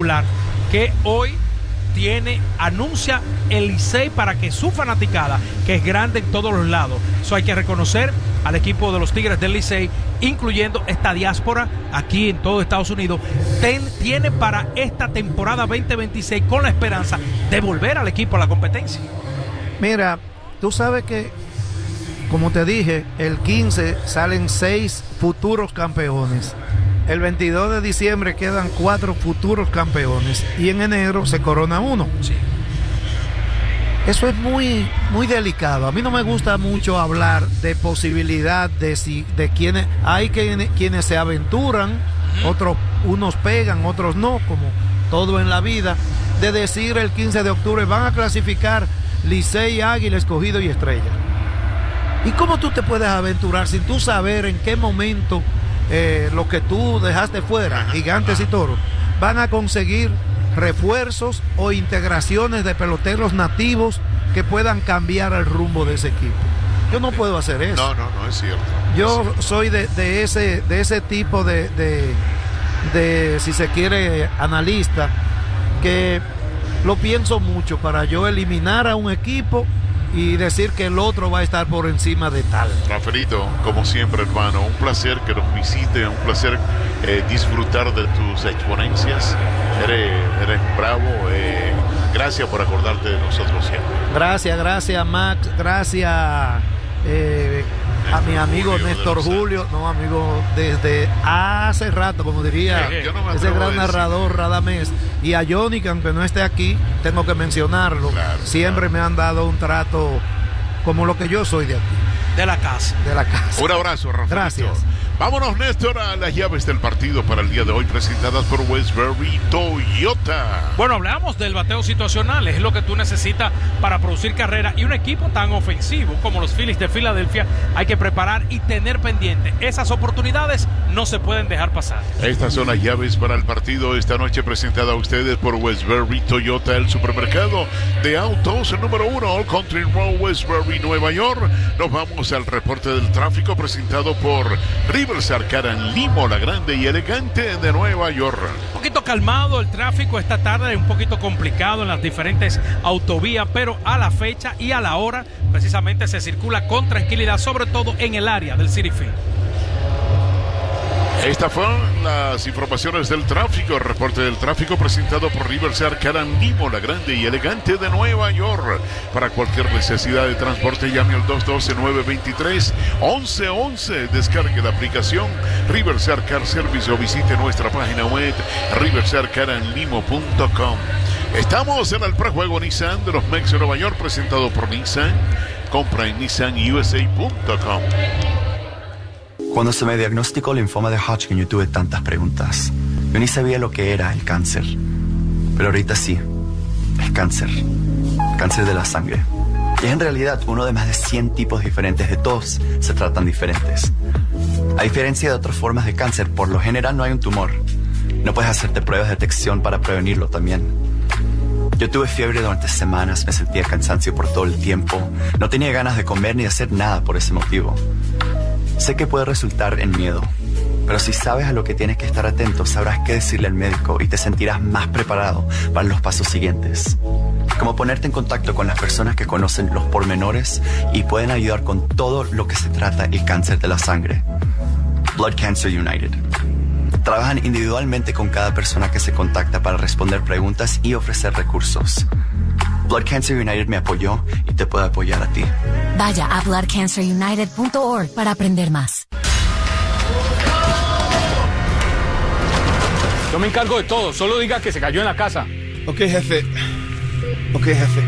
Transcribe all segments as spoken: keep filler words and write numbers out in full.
hablar que hoy tiene, anuncia el Licey para que su fanaticada, que es grande en todos los lados, eso hay que reconocer al equipo de los Tigres del Licey, incluyendo esta diáspora aquí en todo Estados Unidos, ten, tiene para esta temporada veinte veintiséis con la esperanza de volver al equipo a la competencia. Mira, tú sabes que, como te dije, el quince salen seis futuros campeones. El veintidós de diciembre quedan cuatro futuros campeones y en enero se corona uno. Sí. Eso es muy, muy delicado. A mí no me gusta mucho hablar de posibilidad de si, de quienes hay que, quienes se aventuran, uh-huh. otros unos pegan, otros no, como todo en la vida, de decir el quince de octubre van a clasificar Licey, Águila, Escogido y Estrella. ¿Y cómo tú te puedes aventurar sin tú saber en qué momento Eh, lo que tú dejaste fuera, Gigantes y Toros, van a conseguir refuerzos o integraciones de peloteros nativos que puedan cambiar el rumbo de ese equipo? Yo no puedo hacer eso. No, no, no es cierto. Yo es cierto. soy de, de ese de ese tipo de, de, de, si se quiere, analista, que lo pienso mucho para yo eliminar a un equipo y decir que el otro va a estar por encima de tal. Rafaelito, como siempre, hermano, un placer que nos visite, un placer eh, disfrutar de tus exponencias. Eres, eres bravo. Eh, gracias por acordarte de nosotros siempre. Gracias, gracias, Max. Gracias eh, a mi amigo Julio, Néstor Julio. No, amigo, desde hace rato, como diría Yo no me ese atrevo a gran decir. narrador Radamés. Y a Johnny, que aunque no esté aquí, tengo que mencionarlo. Claro, Siempre claro. me han dado un trato como lo que yo soy de aquí, De la casa. de la casa. Un abrazo, Rafaelito. Gracias. Vámonos, Néstor, a las llaves del partido para el día de hoy, presentadas por Westbury Toyota. Bueno, hablamos del bateo situacional, es lo que tú necesitas para producir carrera, y un equipo tan ofensivo como los Phillies de Filadelfia hay que preparar y tener pendiente. Esas oportunidades no se pueden dejar pasar. Estas son las llaves para el partido esta noche, presentada a ustedes por Westbury Toyota, el supermercado de autos número uno, All Country Road, Westbury, Nueva York. Nos vamos al reporte del tráfico presentado por Riverside Car and Limo, la grande y elegante de Nueva York. Un poquito calmado el tráfico esta tarde, un poquito complicado en las diferentes autovías, pero a la fecha y a la hora precisamente se circula con tranquilidad, sobre todo en el área del Citi Field. Estas fueron las informaciones del tráfico, el reporte del tráfico presentado por Riverside Car and Limo, la grande y elegante de Nueva York. Para cualquier necesidad de transporte, llame al dos uno dos, nueve dos tres, once once. Descargue la aplicación Riverside Car Service o visite nuestra página web riverside car and limo punto com. Estamos en el prejuego Nissan de los Mex de Nueva York, presentado por Nissan. Compra en nissan u s a punto com. Cuando se me diagnosticó linfoma de Hodgkin, yo tuve tantas preguntas. Yo ni sabía lo que era el cáncer. Pero ahorita sí, es cáncer. Cáncer de la sangre. Y es en realidad uno de más de cien tipos diferentes. De todos se tratan diferentes. A diferencia de otras formas de cáncer, por lo general no hay un tumor. No puedes hacerte pruebas de detección para prevenirlo también. Yo tuve fiebre durante semanas, me sentía cansancio por todo el tiempo. No tenía ganas de comer ni de hacer nada por ese motivo. Sé que puede resultar en miedo, pero si sabes a lo que tienes que estar atento, sabrás qué decirle al médico y te sentirás más preparado para los pasos siguientes. Como ponerte en contacto con las personas que conocen los pormenores y pueden ayudar con todo lo que se trata el cáncer de la sangre. Blood Cancer United. Trabajan individualmente con cada persona que se contacta para responder preguntas y ofrecer recursos. Blood Cancer United me apoyó y te puede apoyar a ti. Vaya a blood cancer united punto org para aprender más. Yo me encargo de todo, solo diga que se cayó en la casa. Ok, jefe. Ok, jefe.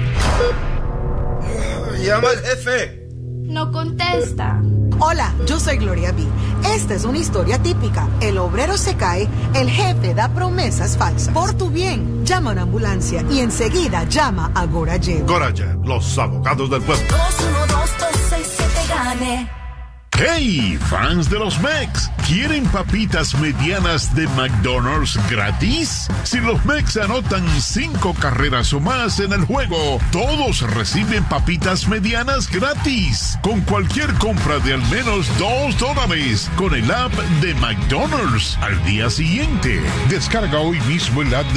Llama al jefe. No contesta. Hola, yo soy Gloria B. Esta es una historia típica. El obrero se cae, el jefe da promesas falsas. Por tu bien, llama a una ambulancia y enseguida llama a Gorayev. Gorayev, los abogados del pueblo. dos uno dos dos seis siete gane. ¡Hey, fans de los Mex! ¿Quieren papitas medianas de McDonald's gratis? Si los Mex anotan cinco carreras o más en el juego, todos reciben papitas medianas gratis. Con cualquier compra de al menos dos dólares con el app de McDonald's al día siguiente. Descarga hoy mismo el app de